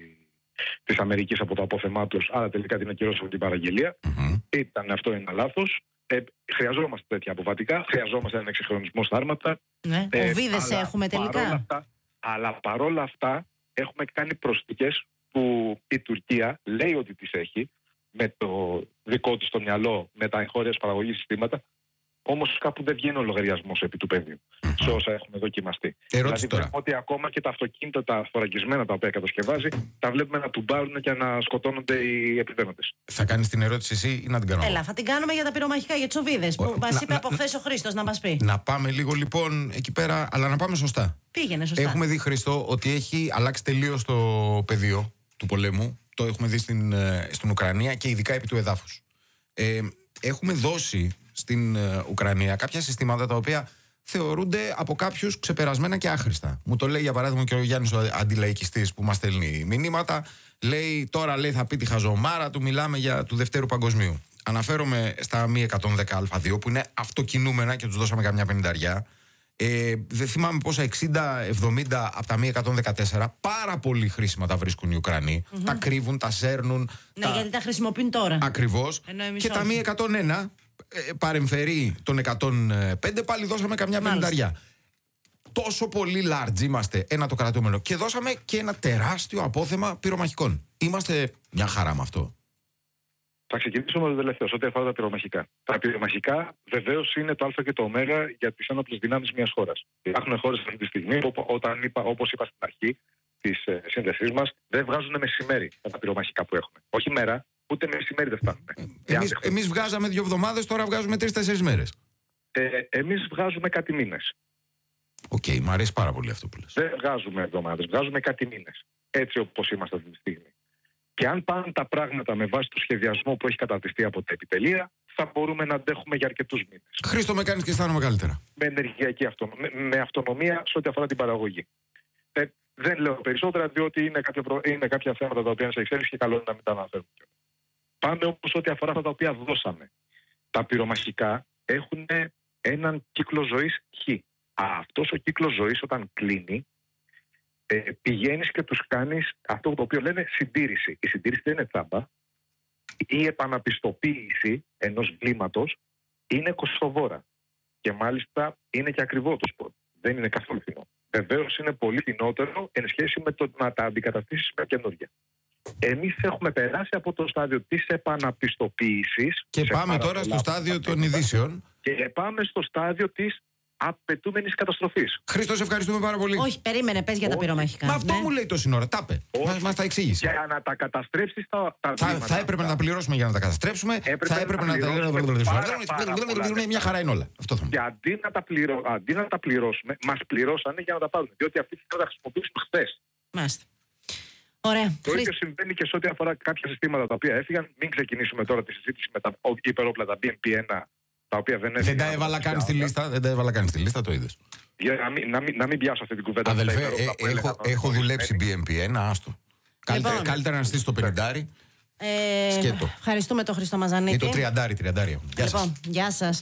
C: της Αμερικής από το απόθεμά τους, αλλά τελικά την ακυρώσαμε την παραγγελία.
A: Mm-hmm.
C: Ήταν αυτό ένα λάθος. Ε, χρειαζόμαστε τέτοια αποβατικά, χρειαζόμαστε έναν εξυγχρονισμό στα άρματα.
B: Ναι.
C: Ε,
B: Οβίδες έχουμε τελικά.
C: Παρόλα αυτά, αλλά παρόλα αυτά έχουμε κάνει προσθήκες που η Τουρκία λέει ότι τις έχει με το δικό της το μυαλό, με τα εγχώρια παραγωγής συστήματα, όμως κάπου δεν βγαίνει ο λογαριασμός επί του πεδίου mm-hmm. σε όσα έχουμε δοκιμαστεί.
A: Ερώτηση
C: δηλαδή
A: τώρα.
C: βλέπουμε ότι ακόμα και τα αυτοκίνητα, τα θωρακισμένα τα οποία κατασκευάζει, τα βλέπουμε να τουμπάρουν και να σκοτώνονται οι επιβαίνοντες.
A: Θα κάνεις την ερώτηση εσύ ή να την κάνω?
B: Έλα, θα την κάνουμε για τα πυρομαχικά, για τις οβίδες που μας είπε από χθες ο Χρήστος να μας πει.
A: Να πάμε λίγο λοιπόν εκεί πέρα, αλλά να πάμε σωστά.
B: Πήγαινε σωστά.
A: Έχουμε δει, Χριστό, ότι έχει αλλάξει τελείως το πεδίο του πολέμου. Το έχουμε δει στην, στην Ουκρανία και ειδικά επί του εδάφους. Ε, έχουμε δώσει στην ε, Ουκρανία κάποια συστήματα τα οποία θεωρούνται από κάποιους ξεπερασμένα και άχρηστα. Μου το λέει για παράδειγμα και ο Γιάννης ο αντιλαϊκιστής που μας στέλνει μηνύματα. Λέει τώρα λέει, θα πει τη χαζομάρα του, μιλάμε για του Δευτέρου Παγκοσμίου. Αναφέρομαι στα μη εκατόν δέκα α δύο που είναι αυτοκινούμενα και τους δώσαμε καμιά πενηνταριά. Ε, δεν θυμάμαι πόσα, εξήντα εβδομήντα από τα μη εκατόν δεκατέσσερα. Πάρα πολύ χρήσιμα τα βρίσκουν οι Ουκρανοί. Mm-hmm. Τα κρύβουν, τα σέρνουν.
B: Ναι,
A: τα...
B: γιατί τα χρησιμοποιούν τώρα.
A: Ακριβώς. Και τα μη εκατόν ένα ε, παρεμφερεί των εκατόν πέντε, πάλι δώσαμε καμιά πενηνταριά. Τόσο πολύ large είμαστε, ένα το κρατούμενο. Και δώσαμε και ένα τεράστιο απόθεμα πυρομαχικών. Είμαστε μια χαρά με αυτό.
C: Θα ξεκινήσω με το τελευταίο, ό,τι αφορά τα πυρομαχικά. Τα πυρομαχικά βεβαίως είναι το Α και το Ω για τις ένοπλες δυνάμεις μιας χώρας. Υπάρχουν χώρες αυτή τη στιγμή, όπου, όταν είπα, όπως είπα στην αρχή της ε, σύνδεσής μας, δεν βγάζουν μεσημέρι με τα πυρομαχικά που έχουμε. Όχι μέρα, ούτε μεσημέρι δεν φτάνουν.
A: Ε, εμείς, εμείς βγάζαμε δύο εβδομάδες, τώρα βγάζουμε τρεις-τέσσερις μέρες.
C: Ε, εμείς βγάζουμε κάτι μήνες.
A: Οκ, okay, μου αρέσει πάρα πολύ αυτό που λες.
C: Δεν βγάζουμε εβδομάδες, βγάζουμε κάτι μήνες. Έτσι όπως είμαστε αυτή τη στιγμή. Και αν πάνε τα πράγματα με βάση το σχεδιασμό που έχει καταρτιστεί από τα επιτελεία, θα μπορούμε να αντέχουμε για αρκετούς μήνες.
A: Χρήστο, με κάνεις και αισθάνομαι καλύτερα.
C: Με ενεργειακή αυτονομία, με, με αυτονομία σε ό,τι αφορά την παραγωγή. Ε, δεν λέω περισσότερα, διότι είναι κάποια, προ... είναι κάποια θέματα τα οποία είναι σε εξέλιξη και καλό είναι να μην τα αναφέρουμε. Πάμε όμως ό,τι αφορά αυτά τα οποία δώσαμε. Τα πυρομαχικά έχουν έναν κύκλο ζωής χ. Αυτός ο κύκλος ζωής όταν κλείνει, ε, πηγαίνεις και τους κάνεις αυτό το οποίο λένε συντήρηση. Η συντήρηση δεν είναι τσάμπα. Η επαναπιστοποίηση ενός βλήματος είναι κοστοβόρα. Και μάλιστα είναι και ακριβό το σπορ. Δεν είναι καθόλου φθηνό. Βεβαίως είναι πολύ φθηνότερο εν σχέση με το να τα αντικαταστήσεις με καινούργια. Εμείς έχουμε περάσει από το στάδιο της επαναπιστοποίησης.
A: Και πάμε τώρα στο στάδιο των ειδήσεων.
C: Και πάμε στο στάδιο της απαιτούμενης καταστροφής.
A: Χρήστο, σε ευχαριστούμε πάρα πολύ.
B: Όχι, περίμενε, πες για τα πυρομαχικά.
A: Μα αυτό
B: ναι.
A: μου λέει τόση ώρα. Τα είπε. Μας τα εξήγησε.
C: Για να τα καταστρέψεις τα, τα
A: θα, θα έπρεπε να τα πληρώσουμε για να τα καταστρέψουμε.
C: Έπρεπε
A: θα έπρεπε να τα πληρώσουμε. Μια χαρά είναι όλα. Αυτό θα μου.
C: Και αντί να, τα πληρω... αντί να τα πληρώσουμε, μας πληρώσανε για να τα πάρουμε. Διότι αυτή θα τα χρησιμοποιήσουμε χθες.
B: Μάλιστα. Ωραία.
C: Το ίδιο συμβαίνει και σε ό,τι αφορά κάποια συστήματα τα οποία έφυγαν. Μην ξεκινήσουμε τώρα τη συζήτηση με τα υπερόπλα, μπι εμ πι ένα, τα οποία δεν έφυγαν.
A: Δεν τα έβαλα καν στη λίστα, δεν τα έβαλα καν στη λίστα, το είδες.
C: Για να μην, να μην, να μην πιάσω αυτή την κουβέντα.
A: Αδελφέ, ε, έχω, έχω δουλέψει μπι εμ πι ένα, άστο. Καλύτερα,
B: Λοιπόν.
A: καλύτερα να στήσεις το πενηντάρι.
B: Ε,
A: Σκέτο.
B: Ευχαριστούμε τον Χρήστο Μαζανίτη.
A: Ή το τριαντάρι, τριαντάρι. Γεια σας.
B: Λοιπόν, γεια σας.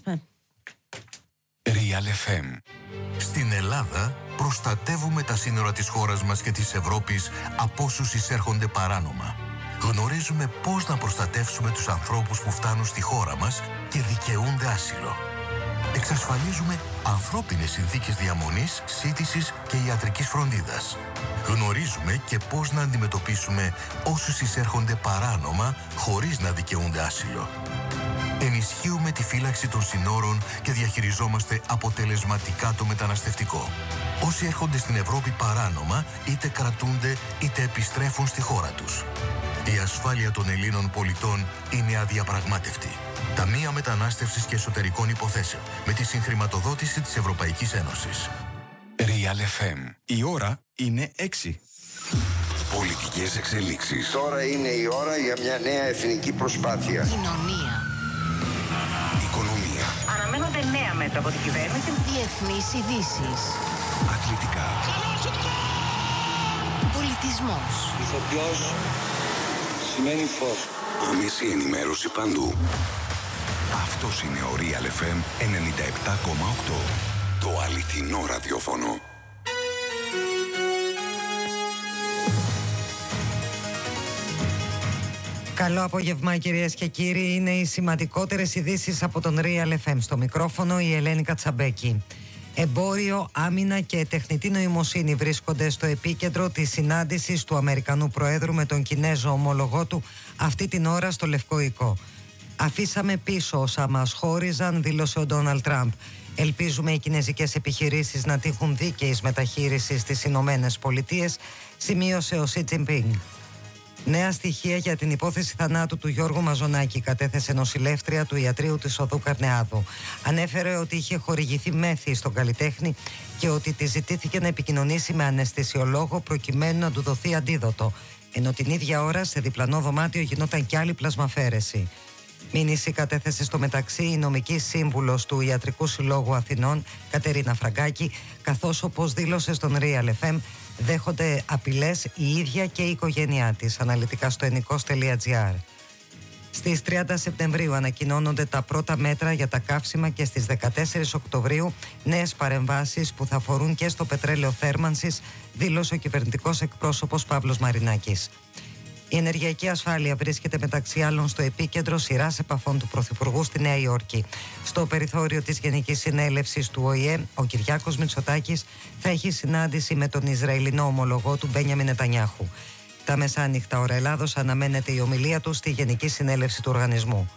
D: Real εφ εμ. Στην Ελλάδα προστατεύουμε τα σύνορα της χώρας μας και της Ευρώπης από όσους εισέρχονται παράνομα. Γνωρίζουμε πώς να προστατεύσουμε τους ανθρώπους που φτάνουν στη χώρα μας και δικαιούνται άσυλο. Εξασφαλίζουμε ανθρώπινες συνθήκες διαμονής, σύντησης και ιατρικής φροντίδας. Γνωρίζουμε και πώς να αντιμετωπίσουμε όσους εισέρχονται παράνομα χωρίς να δικαιούνται άσυλο. Ενισχύουμε τη φύλαξη των συνόρων και διαχειριζόμαστε αποτελεσματικά το μεταναστευτικό. Όσοι έρχονται στην Ευρώπη παράνομα, είτε κρατούνται είτε επιστρέφουν στη χώρα τους. Η ασφάλεια των Ελλήνων πολιτών είναι αδιαπραγμάτευτη. Ταμεία Μετανάστευσης και Εσωτερικών Υποθέσεων με τη συγχρηματοδότηση της Ευρωπαϊκής Ένωσης.
E: Real εφ εμ. Η ώρα είναι έξι. Πολιτικές εξελίξεις.
K: Τώρα είναι η ώρα για μια νέα εθνική προσπάθεια.
J: Κοινωνία.
E: Οικονομία.
L: Αναμένονται νέα μέτρα από την κυβέρνηση.
J: Διεθνείς ειδήσεις.
E: Αθλητικά.
J: Πολιτισμός.
K: Ηθοποιός σημαίνει φως.
E: Άμεση ενημέρωση παντού. Αυτός είναι ο Real εφ εμ ενενήντα επτά κόμμα οκτώ. Το αληθινό ραδιόφωνο.
M: Καλό απόγευμα κυρίες και κύριοι. Είναι οι σημαντικότερες ειδήσεις από τον Real εφ εμ. Στο μικρόφωνο η Ελένη Κατσαμπέκη. Εμπόριο, άμυνα και τεχνητή νοημοσύνη βρίσκονται στο επίκεντρο της συνάντησης του Αμερικανού Προέδρου με τον Κινέζο ομολογό του αυτή την ώρα στο Λευκό Οικό. Αφήσαμε πίσω όσα μας χώριζαν, δήλωσε ο Ντόναλντ Τραμπ. Ελπίζουμε οι κινέζικες επιχειρήσεις να τύχουν δίκαιης μεταχείρισης στις Ηνωμένες Πολιτείες, σημείωσε ο Σι Τζινπίνγκ. Νέα στοιχεία για την υπόθεση θανάτου του Γιώργου Μαζονάκη κατέθεσε νοσηλεύτρια του ιατρείου της Οδού Καρνεάδου. Ανέφερε ότι είχε χορηγηθεί μέθη στον καλλιτέχνη και ότι τη ζητήθηκε να επικοινωνήσει με αναισθησιολόγο προκειμένου να του δοθεί αντίδοτο. Ενώ την ίδια ώρα σε διπλανό δωμάτιο γινόταν κι άλλη πλασμαφέρεση. Μήνυση κατέθεσε στο μεταξύ η νομική σύμβουλος του Ιατρικού Συλλόγου Αθηνών, Κατερίνα Φραγκάκη, καθώς όπως δήλωσε στον Real εφ εμ, δέχονται απειλές η ίδια και η οικογένειά της, αναλυτικά στο ενικός τελεία τζι άρ. Στις τριάντα Σεπτεμβρίου ανακοινώνονται τα πρώτα μέτρα για τα καύσιμα και στις δεκατέσσερις Οκτωβρίου νέες παρεμβάσεις που θα αφορούν και στο πετρέλαιο θέρμανσης, δήλωσε ο κυβερνητικός εκπρόσωπος Παύλος Μαρινάκης. Η ενεργειακή ασφάλεια βρίσκεται μεταξύ άλλων στο επίκεντρο σειράς επαφών του Πρωθυπουργού στη Νέα Υόρκη. Στο περιθώριο της Γενικής Συνέλευσης του Ο Η Ε, ο Κυριάκος Μητσοτάκης θα έχει συνάντηση με τον Ισραηλινό ομολογό του Μπένιαμιν Νετανιάχου. Τα μεσάνυχτα ώρα Ελλάδος αναμένεται η ομιλία του στη Γενική Συνέλευση του οργανισμού.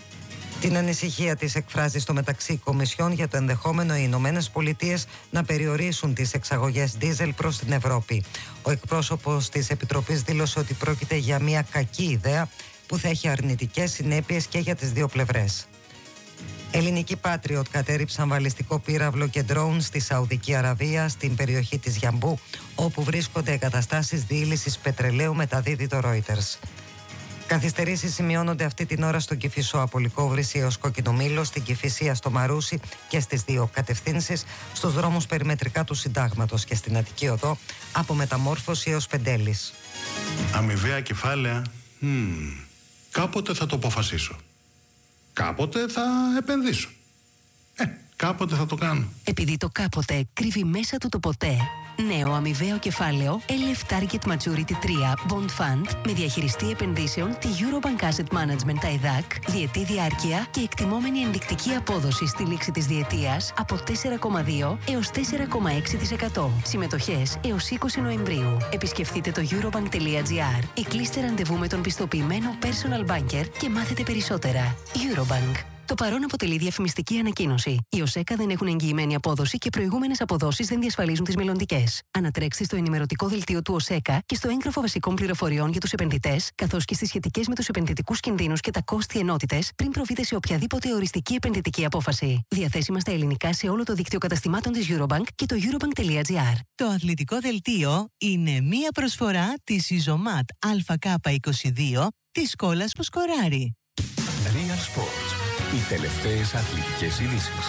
M: Την ανησυχία της εκφράζει στο μεταξύ Κομισιόν για το ενδεχόμενο οι Ηνωμένες Πολιτείες να περιορίσουν τις εξαγωγές ντίζελ προς την Ευρώπη. Ο εκπρόσωπος της Επιτροπής δήλωσε ότι πρόκειται για μια κακή ιδέα που θα έχει αρνητικές συνέπειες και για τις δύο πλευρές. Ελληνικοί Patriot κατέριψαν βαλιστικό πύραυλο και ντρόουν στη Σαουδική Αραβία, στην περιοχή της Γιαμπού, όπου βρίσκονται εγκαταστάσεις διήλυσης πετρελαίου, μεταδίδει το Reuters. Καθυστερήσεις σημειώνονται αυτή την ώρα στον Κηφισό από Λυκόβρηση έως Κοκκινομήλο, στην Κηφισία στο Μαρούσι και στις δύο κατευθύνσεις, στους δρόμους περιμετρικά του Συντάγματος και στην Αττική Οδό από Μεταμόρφωση έως Πεντέλης.
N: Αμοιβαία κεφάλαια, mm, κάποτε θα το αποφασίσω. Κάποτε θα επενδύσω. Ε, κάποτε θα το κάνω.
F: Επειδή το κάποτε κρύβει μέσα του το ποτέ. Νέο αμοιβαίο κεφάλαιο ελ εφ Target Maturity τρία Bond Fund με διαχειριστή επενδύσεων τη Eurobank Asset Management τα ΕΔΑΚ, διετή διάρκεια και εκτιμόμενη ενδεικτική απόδοση στη λήξη της διετίας από τέσσερα κόμμα δύο έως τέσσερα κόμμα έξι τοις εκατό. Συμμετοχές έως είκοσι Νοεμβρίου. Επισκεφτείτε το eurobank.gr ή κλείστε ραντεβού με τον πιστοποιημένο personal banker και μάθετε περισσότερα. Eurobank. Το παρόν αποτελεί διαφημιστική ανακοίνωση. Οι ΟΣΕΚΑ δεν έχουν εγγυημένη απόδοση και προηγούμενες αποδόσεις δεν διασφαλίζουν τις μελλοντικές. Ανατρέξτε στο ενημερωτικό δελτίο του ΟΣΕΚΑ και στο έγγραφο βασικών πληροφοριών για τους επενδυτές, καθώς και στις σχετικές με τους επενδυτικούς κινδύνους και τα κόστη ενότητες, πριν προβείτε σε οποιαδήποτε οριστική επενδυτική απόφαση. Διαθέσιμα στα ελληνικά σε όλο το δίκτυο καταστημάτων της Eurobank και το eurobank.gr.
I: Το αθλητικό δελτίο είναι μία προσφορά της Ιζωμάτ Α Κ είκοσι δύο της κόλλας που σκοράρει.
H: Real Sports. Οι τελευταίες αθλητικές ειδήσεις.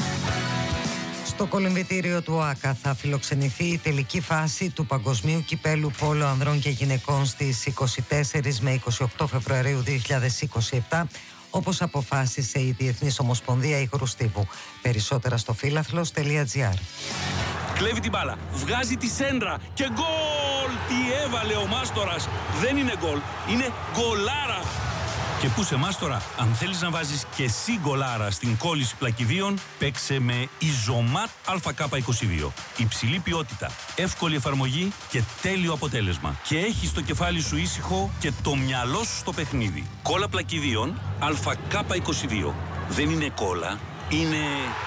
M: Στο κολυμβητήριο του ΆΚΑ θα φιλοξενηθεί η τελική φάση του Παγκοσμίου Κυπέλου Πόλο Ανδρών και Γυναικών στις είκοσι τέσσερις με είκοσι οκτώ Φεβρουαρίου δύο χιλιάδες είκοσι επτά, όπως αποφάσισε η Διεθνής Ομοσπονδία Υγρού Στίβου. Περισσότερα στο φύλαθλος.gr.
O: Κλέβει την μπάλα, βγάζει τη σέντρα και γκολ! Τι έβαλε ο Μάστορας! Δεν είναι γκολ, είναι γκολάρα! Και πού σε Μάστορα, αν θέλεις να βάζεις και εσύ γκολάρα στην κόλληση πλακιδίων, παίξε με Ιζωμάτ Α Κ είκοσι δύο. Υψηλή ποιότητα, εύκολη εφαρμογή και τέλειο αποτέλεσμα. Και έχεις το κεφάλι σου ήσυχο και το μυαλό σου στο παιχνίδι. Κόλλα πλακιδίων Α Κ είκοσι δύο. Δεν είναι κόλλα, είναι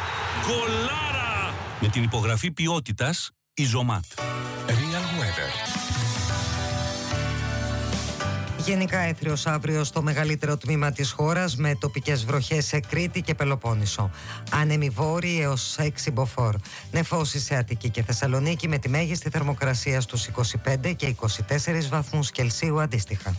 O: γκολάρα! Με την υπογραφή ποιότητας Ιζωμάτ.
H: Real Weather.
M: Γενικά έθριος αύριο στο μεγαλύτερο τμήμα της χώρας με τοπικές βροχές σε Κρήτη και Πελοπόννησο. Άνεμοι βόρειοι έως έξι μποφόρ. Νεφώσεις σε Αττική και Θεσσαλονίκη με τη μέγιστη θερμοκρασία στους είκοσι πέντε και είκοσι τέσσερις βαθμούς Κελσίου αντίστοιχα.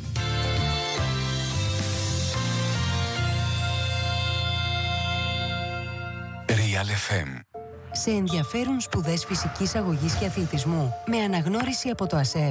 H: Real εφ εμ.
F: Σε ενδιαφέρουν σπουδές φυσικής αγωγής και αθλητισμού με αναγνώριση από το ΑΣΕΠ.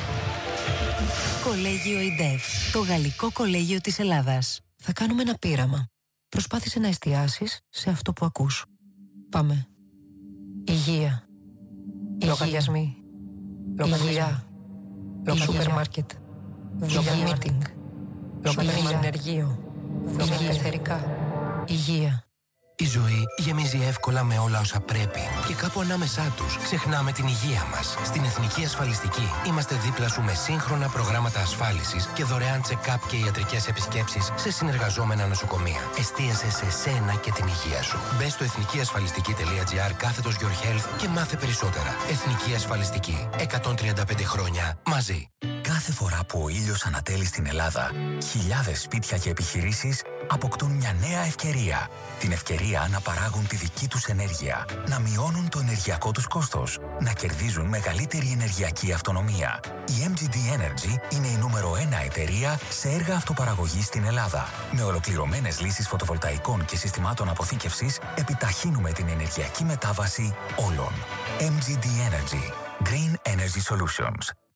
F: Κολέγιο ΙΝΤΕΦ, το γαλλικό κολέγιο της Ελλάδας.
P: Θα κάνουμε ένα πείραμα. Προσπάθησε να εστιάσεις σε αυτό που ακούς. Πάμε. Υγεία. Λογαριασμοί. Λογαριασμοί. Σούπερ μάρκετ. Δουλειά μίτινγκ. Λογαριασμό ενεργείο. Δουλειά πεθερικά. Υγεία.
Q: Η ζωή γεμίζει εύκολα με όλα όσα πρέπει και κάπου ανάμεσά τους ξεχνάμε την υγεία μας. Στην Εθνική Ασφαλιστική είμαστε δίπλα σου με σύγχρονα προγράμματα ασφάλισης και δωρεάν check-up και ιατρικές επισκέψεις σε συνεργαζόμενα νοσοκομεία. Εστίασε σε σένα και την υγεία σου. Μπες στο εθνικιασφαλιστική.gr κάθετος Your Health και μάθε περισσότερα. Εθνική Ασφαλιστική. εκατόν τριάντα πέντε χρόνια μαζί.
R: Κάθε φορά που ο ήλιος ανατέλει στην Ελλάδα, χιλιάδες σπίτια και επιχειρήσεις αποκτούν μια νέα ευκαιρία. Την ευκαιρία να παράγουν τη δική τους ενέργεια, να μειώνουν το ενεργειακό τους κόστος, να κερδίζουν μεγαλύτερη ενεργειακή αυτονομία. Η εμ τζι ντι Energy είναι η νούμερο ένα εταιρεία σε έργα αυτοπαραγωγής στην Ελλάδα. Με ολοκληρωμένες λύσεις φωτοβολταϊκών και συστημάτων αποθήκευσης, επιταχύνουμε την ενεργειακή μετάβαση όλων. εμ τζι ντι Energy. Green Energy Solutions.